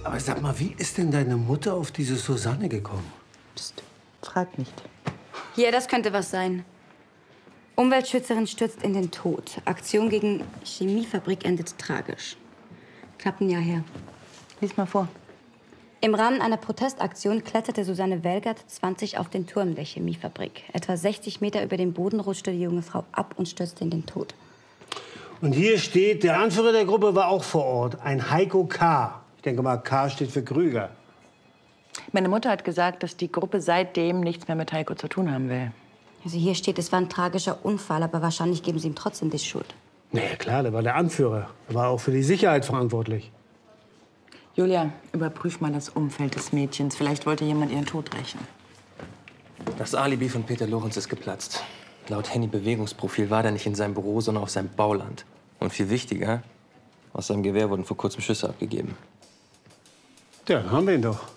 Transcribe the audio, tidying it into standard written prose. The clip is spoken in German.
Aber sag mal, wie ist denn deine Mutter auf diese Susanne gekommen? Psst, frag nicht. Hier, das könnte was sein. Umweltschützerin stürzt in den Tod. Aktion gegen Chemiefabrik endet tragisch. Knapp ein Jahr her. Lies mal vor. Im Rahmen einer Protestaktion kletterte Susanne Welgert, 20, auf den Turm der Chemiefabrik. Etwa 60 Meter über dem Boden rutschte die junge Frau ab und stürzte in den Tod. Und hier steht, der Anführer der Gruppe war auch vor Ort, ein Heiko K. Ich denke mal, K steht für Krüger. Meine Mutter hat gesagt, dass die Gruppe seitdem nichts mehr mit Heiko zu tun haben will. Also hier steht, es war ein tragischer Unfall, aber wahrscheinlich geben sie ihm trotzdem die Schuld. Na ja, klar, der war der Anführer. Er war auch für die Sicherheit verantwortlich. Julia, überprüf mal das Umfeld des Mädchens. Vielleicht wollte jemand ihren Tod rächen. Das Alibi von Peter Lorenz ist geplatzt. Laut Handy-Bewegungsprofil war er nicht in seinem Büro, sondern auf seinem Bauland. Und viel wichtiger, aus seinem Gewehr wurden vor kurzem Schüsse abgegeben. Ja, dann haben wir ihn doch.